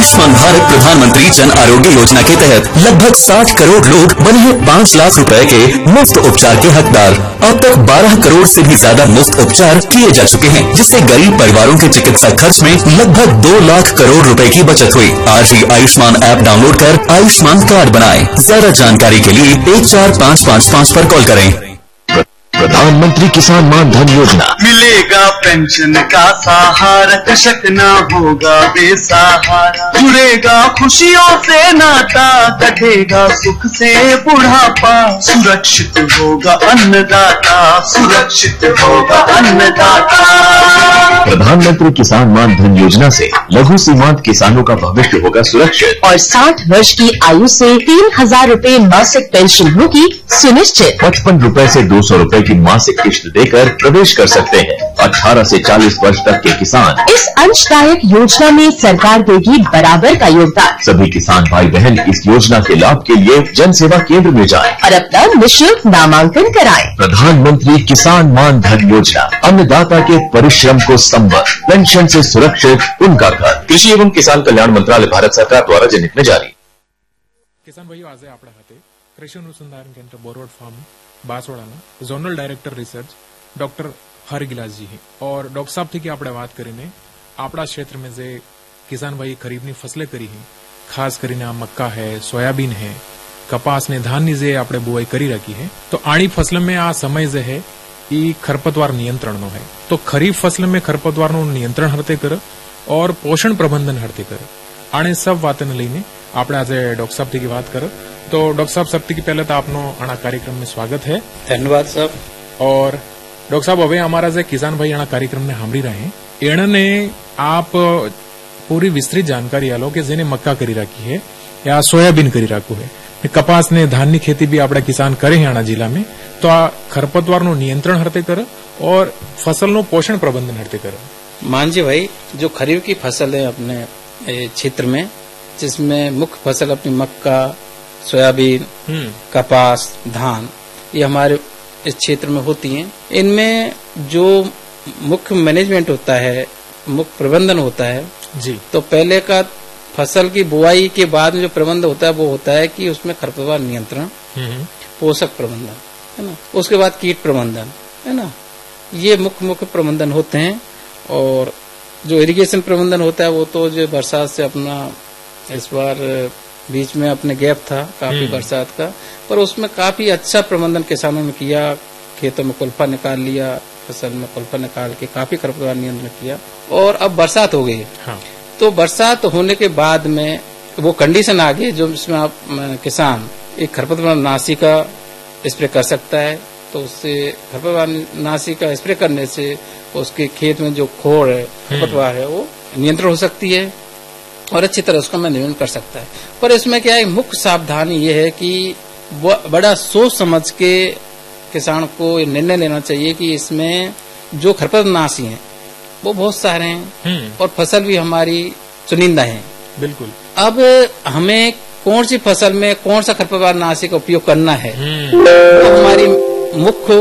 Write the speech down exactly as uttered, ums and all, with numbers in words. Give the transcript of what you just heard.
आयुष्मान भारत प्रधानमंत्री जन आरोग्य योजना के तहत लगभग साठ करोड़ लोग बने हैं पाँच लाख रुपए के मुफ्त उपचार के हकदार। अब तक बारह करोड़ से भी ज्यादा मुफ्त उपचार किए जा चुके हैं, जिससे गरीब परिवारों के चिकित्सा खर्च में लगभग दो लाख करोड़ रुपए की बचत हुई। आज ही आयुष्मान ऐप डाउनलोड कर आयुष्मान कार्ड बनाएं। ज्यादा जानकारी के लिए एक चार पाँच पाँच पाँच पर कॉल करें। प्रधानमंत्री किसान मान धन योजना। मिलेगा पेंशन का सहारा, कृषक न होगा बेसहारा, जुड़ेगा खुशियों से नाता, कटेगा सुख से बुढ़ापा, सुरक्षित होगा अन्नदाता, सुरक्षित होगा अन्नदाता। प्रधानमंत्री किसान मान धन योजना से लघु सीमांत किसानों का भविष्य होगा सुरक्षित और साठ वर्ष की आयु से तीन हजार रूपए मासिक पेंशन होगी सुनिश्चित। पचपन रूपए से दो सौ रूपए की मासिक किश्त देकर प्रवेश कर सकते हैं। अठारह से चालीस वर्ष तक के किसान इस अंशदायक योजना में सरकार देगी बराबर का योगदान। सभी किसान भाई बहन इस योजना के लाभ के लिए जन सेवा केंद्र में जाएं और अपना निःशुल्क नामांकन कराएं। प्रधानमंत्री किसान मान धन योजना, अन्नदाता के परिश्रम को संबल, पेंशन से सुरक्षित उनका घर। कृषि एवं किसान कल्याण मंत्रालय, भारत सरकार द्वारा जनहित में जारी। किसान भाईओ, आज આપણા હાથે કૃષિ અનુસંધાન કેન્દ્ર બોરવડ farm બાસોડાના zonal director research doctor હરગિલાસજી છે और डॉक्टर साहब थी कि આપણે વાત કરીને આપણા ક્ષેત્ર में જે કિસાન ભાઈ ખરીફની ફસલે કરી છે, ખાસ કરીને આ મક્કા है, સોયાબીન है, કપાસ ને ધાનની જે આપણે બુવાઈ કરી રાખી है, તો આણી ફસલ में આ સમય જે है એ ખરપતવાર નિયંત્રણનો है। तो खरीफ फसल में खरपतवारનું નિયંત્રણ હરતે કરે और पोषण प्रबंधन हरते करे। आने सब वातने लईने આપણે આજે ડોક્ટર સાહેબ થી વાત કરો। तो डॉक्टर साहब सबसे पहले तो आपनो आना कार्यक्रम में स्वागत है। धन्यवाद साहब। और डॉक्टर साहब हवे हमारा जे किसान भाई आना कार्यक्रम ने सांभળી रहे एने आप पूरी विस्तृत जानकारी आलो कि जेने मक्का करी राखी है या सोयाबीन करी राखू है, कपास ने धान की खेती भी आपड़ा किसान करे हैं आना जिला में, तो आ खरपतवारનું નિયંત્રણ हरते करे और फसलનું पोषण प्रबंधन हरते करे। मान जी भाई, जो खरीफ की फसल है अपने क्षेत्र में, जिसमें मुख्य फसल अपनी मक्का, सोयाबीन, कपास, धान, ये हमारे इस क्षेत्र में होती हैं। इनमें जो मुख्य मैनेजमेंट होता है, मुख्य प्रबंधन होता है जी, तो पहले का फसल की बुआई के बाद में जो प्रबंध होता है वो होता है कि उसमें खरपतवार नियंत्रण, पोषक प्रबंधन, है ना, उसके बाद कीट प्रबंधन, है ना, ये मुख्य मुख्य प्रबंधन होते हैं। और जो इरिगेशन प्रबंधन होता है वो तो जो बरसात से अपना इस बार बीच में अपने गैप था काफी बरसात का, पर उसमें काफी अच्छा प्रबंधन किसानों ने किया। खेतों में कुल्फा निकाल लिया, फसल में कुल्फा निकाल के काफी खरपतवार नियंत्रण किया। और अब बरसात हो गई, हाँ। तो बरसात होने के बाद में वो कंडीशन आ गई जो इसमें आप किसान एक खरपतवार नाशी का स्प्रे कर सकता है। तो उससे खरपतवार नाशी का स्प्रे करने से उसके खेत में जो खोड़ है, खरपतवार है, वो नियंत्रण हो सकती है और अच्छी तरह उसका मैनेजमेंट कर सकता है। पर इसमें क्या है, मुख्य सावधानी ये है कि बड़ा सोच समझ के किसान को निर्णय लेना चाहिए कि इसमें जो खरपतवार नाशी है वो बहुत सारे हैं और फसल भी हमारी चुनिंदा है। बिल्कुल। अब हमें कौन सी फसल में कौन सा खरपतवार नाशी का उपयोग करना है, तो हमारी मुख्य